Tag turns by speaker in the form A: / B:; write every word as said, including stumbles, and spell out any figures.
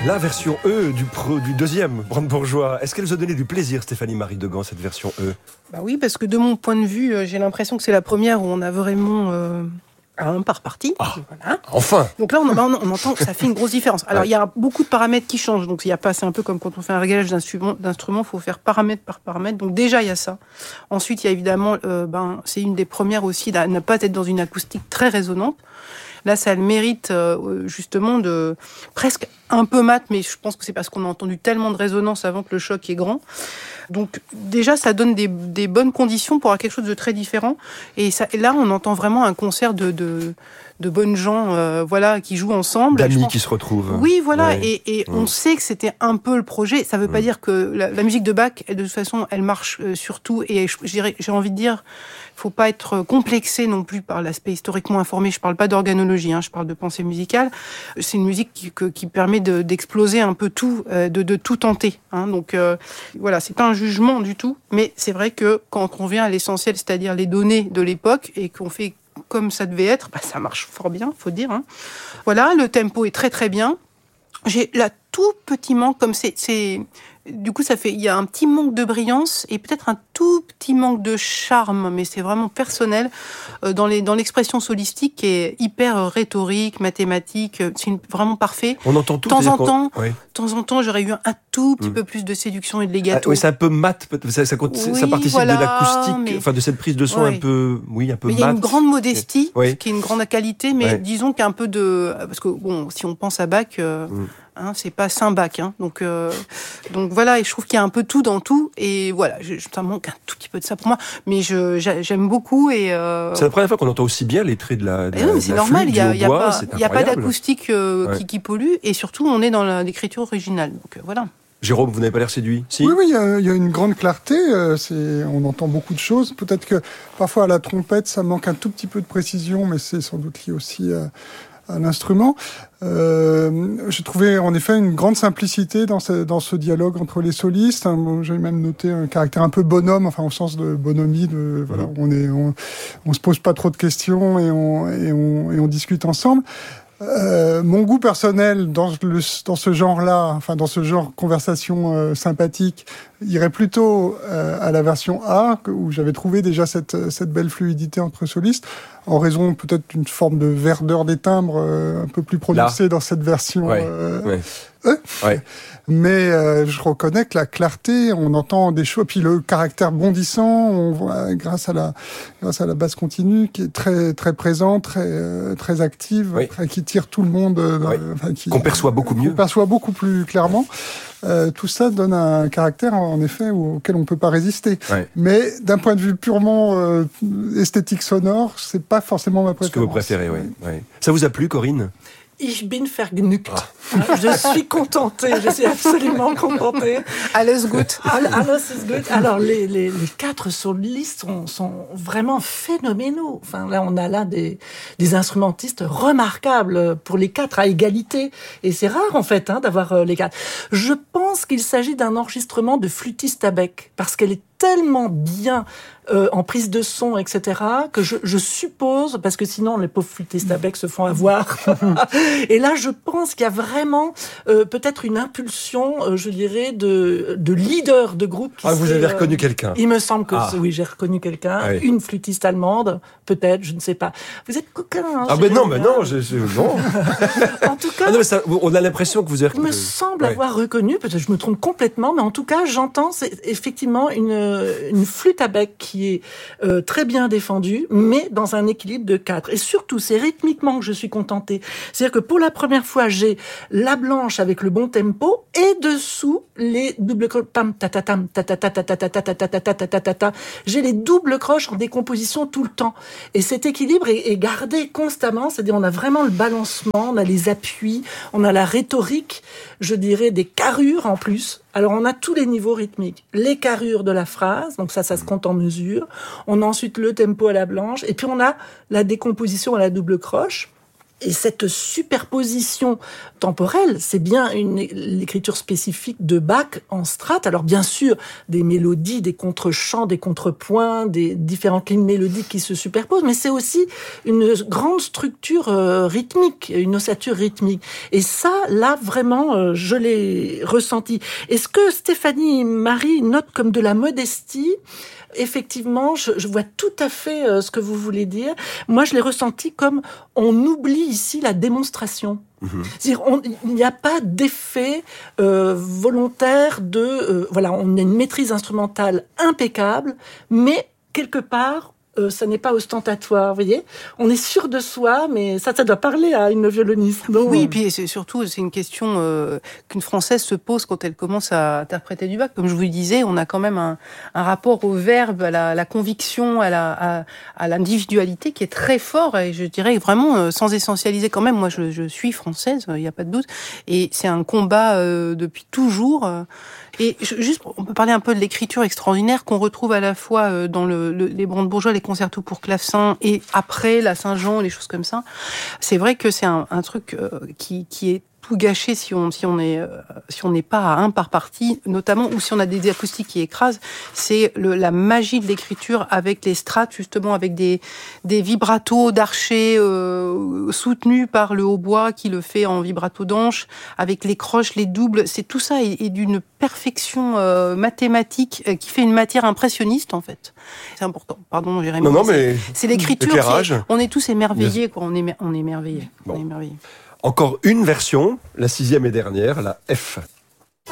A: La version E du, pro, du deuxième Brandebourgeois, est-ce qu'elle vous a donné du plaisir, Stéphanie-Marie Degan, cette version E?
B: Bah oui, parce que de mon point de vue, j'ai l'impression que c'est la première où on a vraiment euh, un par partie.
A: Ah,
B: voilà.
A: Enfin.
B: Donc là, on, on, on entend que ça fait une grosse différence. Alors, il ouais. y a beaucoup de paramètres qui changent. Donc, il y a pas, c'est un peu comme quand on fait un réglage d'instruments, d'instruments, faut faire paramètre par paramètre. Donc, déjà, il y a ça. Ensuite, il y a évidemment, euh, ben, c'est une des premières aussi à ne pas être dans une acoustique très résonante. Là, ça a le mérite euh, justement de presque un peu mat, mais je pense que c'est parce qu'on a entendu tellement de résonance avant que le choc est grand. Donc déjà, ça donne des, des bonnes conditions pour avoir quelque chose de très différent. Et, ça, et là, on entend vraiment un concert de, de, de bonnes gens, euh, voilà, qui jouent ensemble.
A: D'amis pense... qui se retrouvent.
B: Oui, voilà. Ouais. Et, et
A: mmh.
B: on sait que c'était un peu le projet. Ça ne veut mmh. pas dire que la, la musique de Bach, de toute façon, elle marche euh, sur tout. Et je, j'ai, j'ai envie de dire, il ne faut pas être complexé non plus par l'aspect historiquement informé. Je ne parle pas d'organologie, hein, je parle de pensée musicale. C'est une musique qui, que, qui permet de, d'exploser un peu tout, euh, de, de tout tenter. Hein. Donc euh, voilà, c'est pas un jugement du tout, mais c'est vrai que quand on vient à l'essentiel, c'est-à-dire les données de l'époque, et qu'on fait comme ça devait être, bah, ça marche fort bien, faut dire. Hein. Voilà, le tempo est très très bien. J'ai là tout petit manque, comme c'est, c'est, du coup ça fait, il y a un petit manque de brillance et peut-être un tout petit manque de charme, mais c'est vraiment personnel euh, dans les dans l'expression solistique qui est hyper euh, rhétorique, mathématique, euh, c'est une, vraiment parfait.
A: On entend tout.
B: De temps en temps,
A: oui.
B: de temps en temps, j'aurais eu un, un tout petit mmh. peu plus de séduction et de legato.
A: Ah, oui, c'est un peu mat, ça, ça, oui, ça participe
B: voilà,
A: de l'acoustique,
B: mais...
A: enfin de cette prise de son ouais. un peu, oui, un peu
B: mais
A: mat.
B: Il y a une grande modestie,
A: oui.
B: qui est une grande qualité, mais ouais. disons qu'un peu de, parce que bon, si on pense à Bach. Euh, mmh. Hein, c'est pas Saint-Bach, hein. donc euh, donc voilà, et je trouve qu'il y a un peu tout dans tout, et voilà, je, ça manque un tout petit peu de ça pour moi, mais je j'aime beaucoup et euh...
A: c'est la première fois qu'on entend aussi bien les traits de la. De
B: non, mais c'est normal, il y a, y a pas,
A: il
B: y a pas d'acoustique euh, ouais. qui, qui pollue, et surtout on est dans la, l'écriture originale, donc euh, voilà.
A: Jérôme, vous n'avez pas l'air séduit? Si.
C: Oui, oui, il y a, y a une grande clarté. Euh, c'est, on entend beaucoup de choses. Peut-être que parfois à la trompette, ça manque un tout petit peu de précision, mais c'est sans doute lié aussi à, à l'instrument. Euh, j'ai trouvé en effet une grande simplicité dans ce, dans ce dialogue entre les solistes. Hein, j'ai même noté un caractère un peu bonhomme, enfin au sens de bonhomie. De, voilà, mmh. on est, on, on se pose pas trop de questions et on, et on, et on discute ensemble. Euh, mon goût personnel dans le dans ce genre-là, enfin dans ce genre conversation euh, sympathique, irait plutôt euh, à la version A, où j'avais trouvé déjà cette cette belle fluidité entre solistes, en raison peut-être d'une forme de verdeur des timbres euh, un peu plus prononcée Là. dans cette version.
A: Ouais.
C: Euh,
A: ouais.
C: Euh
A: ouais.
C: Mais euh, je reconnais que la clarté, on entend des choses, puis le caractère bondissant, on voit grâce à la grâce à la basse continue qui est très très présente, très euh, très active,
A: oui.
C: très, qui tire tout le monde, euh,
A: oui.
C: enfin, qui
A: qu'on perçoit beaucoup mieux,
C: qu'on perçoit beaucoup plus clairement. Euh, tout ça donne un caractère, en effet, auquel on peut pas résister.
A: Ouais.
C: Mais d'un point de vue purement euh, esthétique sonore, c'est pas forcément ma préférence.
A: Ce que vous préférez, oui. Ouais. Ça vous a plu, Corinne?
D: Ich bin vergnügt. Ah. Je suis contentée, je suis absolument contentée.
B: Alles gut.
D: Alles ist gut. Alors, les, les, les quatre solistes sont, sont vraiment phénoménaux. Enfin, là, on a là des, des instrumentistes remarquables pour les quatre à égalité. Et c'est rare, en fait, hein, d'avoir les quatre. Je pense qu'il s'agit d'un enregistrement de flûtiste à bec, parce qu'elle est tellement bien euh, en prise de son, et cetera, que je, je suppose, parce que sinon les pauvres flûtistes à bec se font avoir. Et là, je pense qu'il y a vraiment euh, peut-être une impulsion, euh, je dirais, de, de leader de groupe. Qui
A: ah, vous
D: serait,
A: avez reconnu euh, quelqu'un?
D: Il me semble que
A: ah.
D: oui, j'ai reconnu quelqu'un.
A: Ah oui.
D: Une flûtiste allemande, peut-être, je ne sais pas. Vous êtes coquin. Hein,
A: ah ben non, mais non, je, je, non.
D: En tout cas,
A: ah non, mais ça, on a l'impression que vous avez.
D: Il me semble ouais. avoir reconnu, peut-être je me trompe complètement, mais en tout cas, j'entends c'est effectivement une une flûte à bec qui est euh, très bien défendue, mais dans un équilibre de quatre. Et surtout, c'est rythmiquement que je suis contentée. C'est-à-dire que pour la première fois, j'ai la blanche avec le bon tempo et dessous les doubles croches. Tam ta ta tam ta ta ta ta ta ta ta ta ta ta ta ta ta. J'ai les doubles croches en décomposition tout le temps. Et cet équilibre est, est gardé constamment. C'est-à-dire, on a vraiment le balancement, on a les appuis, on a la rhétorique, je dirais des carrures en plus. Alors, on a tous les niveaux rythmiques. Les carrures de la phrase, donc ça, ça se compte en mesure. On a ensuite le tempo à la blanche. Et puis, on a la décomposition à la double croche. Et cette superposition temporelle, c'est bien une l'écriture spécifique de Bach en strat. Alors bien sûr, des mélodies, des contre-chants, des contrepoints, des différentes lignes mélodiques qui se superposent, mais c'est aussi une grande structure euh, rythmique, une ossature rythmique. Et ça, là, vraiment, euh, je l'ai ressenti. Et ce que Stéphanie Marie note comme de la modestie, effectivement, je, je vois tout à fait euh, ce que vous voulez dire. Moi, je l'ai ressenti comme on oublie ici la démonstration. Mmh. C'est-à-dire, on, il n'y a pas d'effet euh, volontaire de... Euh, voilà, on a une maîtrise instrumentale impeccable, mais quelque part... Euh, ça n'est pas ostentatoire, vous voyez. On est sûr de soi, mais ça, ça doit parler à une violoniste. Donc,
B: oui, et puis c'est surtout, c'est une question euh, qu'une Française se pose quand elle commence à interpréter du Bach. Comme je vous le disais, on a quand même un, un rapport au verbe, à la, la conviction, à, la, à, à l'individualité qui est très fort, et je dirais vraiment, euh, sans essentialiser quand même, moi je, je suis française, il n'y a pas de doute, et c'est un combat euh, depuis toujours. Euh, Et juste, on peut parler un peu de l'écriture extraordinaire qu'on retrouve à la fois dans le, le, les brandebourgeois, les concertos pour clavecin, et après la Saint-Jean, les choses comme ça. C'est vrai que c'est un, un truc qui, qui est tout gâché si on si on est si on n'est pas à un par partie, notamment, ou si on a des acoustiques qui écrasent. C'est le, la magie de l'écriture avec les strates, justement, avec des des vibratos d'archet euh, soutenus par le hautbois qui le fait en vibrato d'anche, avec les croches, les doubles. C'est tout ça et, et d'une perfection euh, mathématique euh, qui fait une matière impressionniste, en fait. C'est important. Pardon, Jérémy.
A: Non, non, mais
B: c'est l'écriture.
A: L'éclairage.
B: Qui, on est tous émerveillés, quoi. On est on est émerveillés.
A: Bon.
B: On est émerveillés.
A: Encore une version, la sixième et dernière, la F.